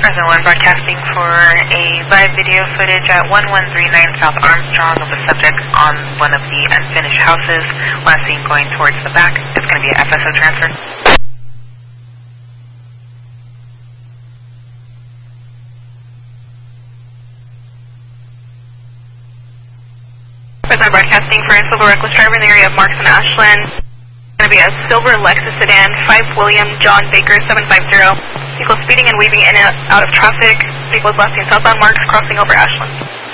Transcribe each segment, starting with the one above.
Present one broadcasting for a live video footage at 1139 South Armstrong of a subject on one of the unfinished houses. Last seen going towards the back. It's going to be an FSO transfer. Present broadcasting for a silver reckless driver in the area of Marks and Ashland. It's going to be a silver Lexus sedan, 5 William John Baker 750. Vehicle speeding and weaving in and out of traffic. Vehicle is last seen southbound Marks crossing over Ashland.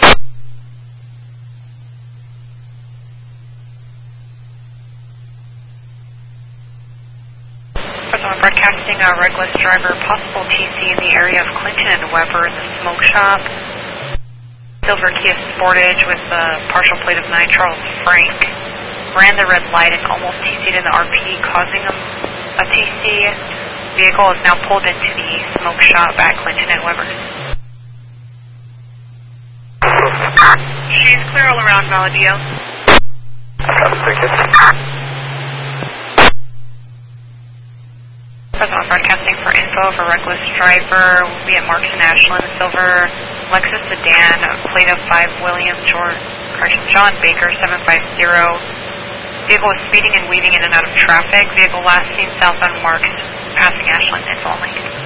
Present broadcasting a reckless driver, possible TC in the area of Clinton and Weber in the smoke shop. Silver Kia Sportage with the partial plate of 9 Charles Frank. Ran the red light and almost TC'd in the RP, causing a TC. Vehicle is now pulled into the smoke shop at Clinton and Weber. She's clear all around Valadillo. Present broadcasting for info of a reckless driver. Will be at Marks and Ashland, a silver Lexus sedan, plate of 5 William John Baker 750. Vehicle is speeding and weaving in and out of traffic. Vehicle last seen southbound Marks, passing Ashland, info only.